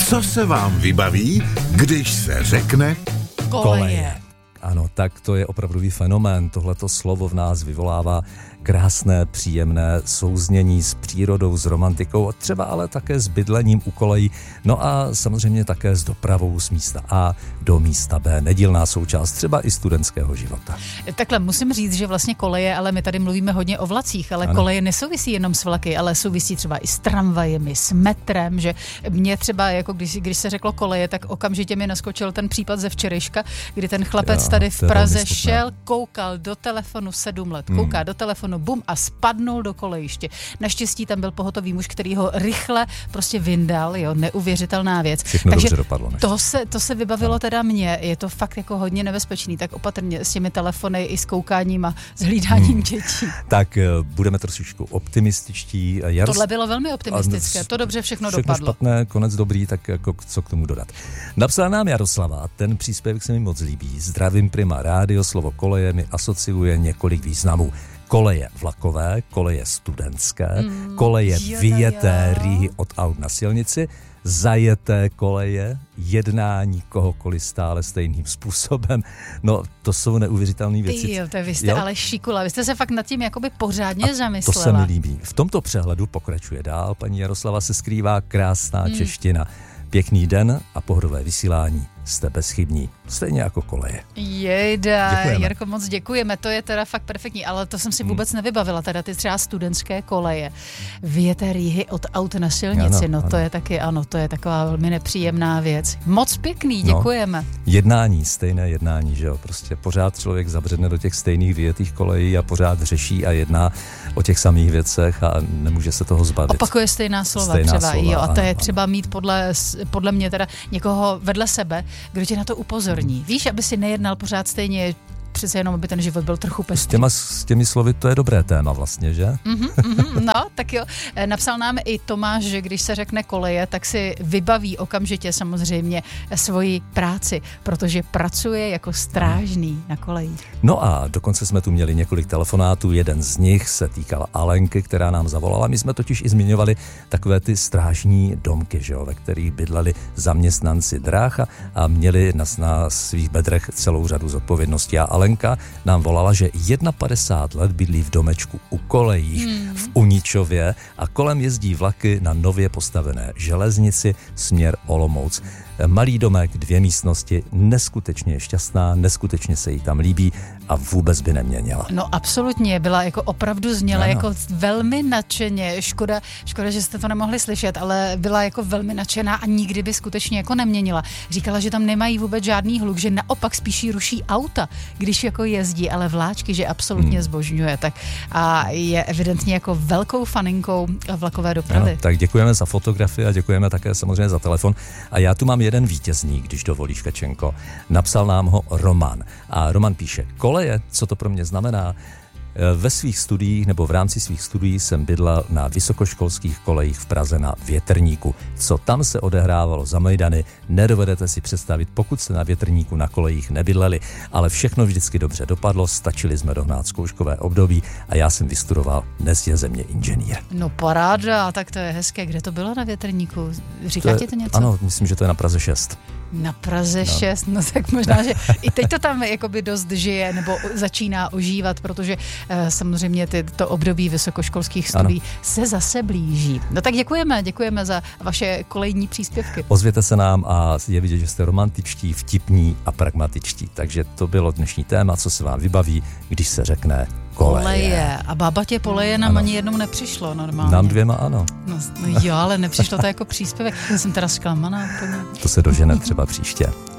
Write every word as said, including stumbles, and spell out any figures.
Co se vám vybaví, když se řekne koleje? Ano, tak to je opravdový fenomén. Tohleto slovo v nás vyvolává krásné, příjemné souznění s přírodou, s romantikou, třeba ale také s bydlením u kolejí, no a samozřejmě také s dopravou z místa A do místa B. Nedílná součást třeba i studentského života. Takhle musím říct, že vlastně koleje, ale my tady mluvíme hodně o vlacích, ale ano. Koleje nesouvisí jenom s vlaky, ale souvisí třeba i s tramvajemi, s metrem, že mě třeba, jako když, když se řeklo koleje, tak okamžitě mi naskočil ten případ ze včerejška, kdy ten chlapec jo, tady v Praze šel, koukal do telefonu sedm let, kouká hmm. do telefonu, bum, a spadnul do kolejiště. Naštěstí tam byl pohotový muž, který ho rychle prostě vyndal, jo, neuvěřitelná věc. Všechno Takže dobře dopadlo. To se, to se vybavilo no. teda mně, je to fakt jako hodně nebezpečný, tak opatrně s těmi telefony i s koukáním a s hlídáním hmm. dětí. Tak budeme trošičku optimističtí. Jaros... Tohle bylo velmi optimistické, to dobře všechno, všechno dopadlo. Špatné, konec dobrý, tak jako co k tomu dodat. Napsala nám Jaroslava, ten příspěvek se mi moc líbí. Zdravím Prima Rádio, slovo koleje mi asociuje několik významů. Koleje vlakové, koleje studentské, mm, koleje jo, vyjeté jo. rýhy od aut na silnici, zajeté koleje, jednání kohokoliv stále stejným způsobem. No, to jsou neuvěřitelné věci. Jo, to vy jste jo? ale šikula. Vy jste se fakt nad tím jakoby pořádně a zamyslela. To se mi líbí. V tomto přehledu pokračuje dál. Paní Jaroslava se skrývá krásná mm. čeština. Pěkný den a pohodové vysílání. Jste bezchybní. Stejně jako koleje. Jejda, děkujeme. Jarko, moc děkujeme. To je teda fakt perfektní, ale to jsem si vůbec hmm. nevybavila. Teda ty třeba studentské koleje. Vyjeté rýhy od aut na silnici. Ano, no ano. to je taky, ano, to je taková velmi nepříjemná věc. Moc pěkný, děkujeme. No, jednání, stejné jednání, že jo. Prostě pořád člověk zabředne do těch stejných vyjetých kolejí a pořád řeší a jedná o těch samých věcech a nemůže se toho zbavit. Opakuje stejná slova stejná třeba. Slova, jo, a to ano, je třeba ano. mít podle, podle mě teda někoho vedle sebe, kdo tě na to upozorní. Víš, aby si nejednal pořád stejně, přece jenom, aby ten život byl trochu pestrý. S, těma, s těmi slovy to je dobré téma vlastně, že? Mm-hmm, mm-hmm, no, tak jo. Napsal nám i Tomáš, že když se řekne koleje, tak si vybaví okamžitě samozřejmě svoji práci, protože pracuje jako strážný na kolejích. No a dokonce jsme tu měli několik telefonátů, jeden z nich se týkal Alenky, která nám zavolala. My jsme totiž i zmiňovali takové ty strážní domky, že jo, ve kterých bydleli zaměstnanci dráh a, a měli na, na svých bedrech celou řadu zodpovědností. A Alenka nám volala, že padesát jedna let bydlí v domečku u kolejích hmm. v Uničově a kolem jezdí vlaky na nově postavené železnici směr Olomouc. Malý domek, dvě místnosti, neskutečně šťastná, neskutečně se jí tam líbí a vůbec by neměnila. No absolutně, byla jako opravdu zněla ano. jako velmi nadšeně. Škoda, škoda, že jste to nemohli slyšet, ale byla jako velmi nadšená a nikdy by skutečně jako neměnila. Říkala, že tam nemají vůbec žádný hluk, že naopak spíš jí ruší auta, když jako jezdí, ale vláčky, že absolutně hmm. zbožňuje. Tak a je evidentně jako velkou faninkou vlakové dopravy. Ano, tak děkujeme za fotografii a děkujeme také samozřejmě za telefon. A já tu mám jeden vítězník, když dovolíš, Kačenko. Napsal nám ho Roman. A Roman píše, koleje, co to pro mě znamená? Ve svých studiích nebo v rámci svých studií jsem bydlel na vysokoškolských kolejích v Praze na Větrníku. Co tam se odehrávalo za mejdany, nedovedete si představit, pokud jste na Větrníku na kolejích nebydleli, ale všechno vždycky dobře dopadlo, stačili jsme dohnát zkouškové období a já jsem vystudoval, dnes je ze mě inženýr. No paráda, tak to je hezké. Kde to bylo na Větrníku? Říká to ti to něco? Ano, myslím, že to je na Praze šest. Na Praze no. šest, no tak možná, že i teď to tam jakoby dost žije nebo začíná ožívat, protože e, samozřejmě ty, to období vysokoškolských studií ano. se zase blíží. No tak děkujeme, děkujeme za vaše kolejní příspěvky. Ozvěte se nám a je vidět, že jste romantičtí, vtipní a pragmatičtí. Takže to bylo dnešní téma, co se vám vybaví, když se řekne koleje. koleje. A bába tě poleje nám ano. ani jednou nepřišlo normálně. Nám dvěma ano. No, no jo, ale nepřišlo to jako příspěvek. Jsem teda zklamaná. To se dožene třeba příště.